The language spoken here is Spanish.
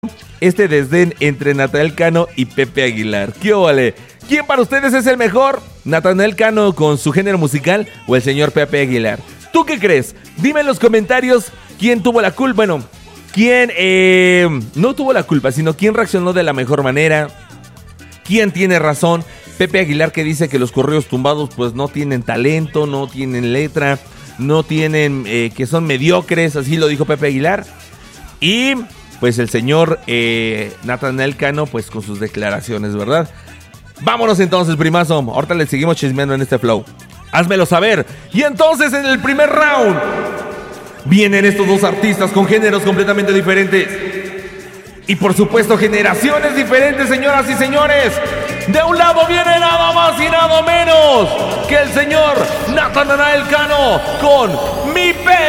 este desdén entre Natanael Cano y Pepe Aguilar. ¿Qué óvale? ¿Quién para ustedes es el mejor? ¿Natanael Cano con su género musical o el señor Pepe Aguilar? ¿Tú qué crees? Dime en los comentarios quién tuvo la culpa. Bueno, quién no tuvo la culpa, sino quién reaccionó de la mejor manera. ¿Quién tiene razón? Pepe Aguilar, que dice que los correos tumbados pues no tienen talento, no tienen letra, no tienen, que son mediocres, así lo dijo Pepe Aguilar. Y pues el señor Natanael Cano pues con sus declaraciones, ¿verdad? Vámonos entonces, primazo. Ahorita le seguimos chismeando en este flow. Házmelo saber. Y entonces en el primer round vienen estos dos artistas con géneros completamente diferentes. Y por supuesto generaciones diferentes, señoras y señores. De un lado viene nada más y nada menos que el señor Natanael Cano con Mi Pepe.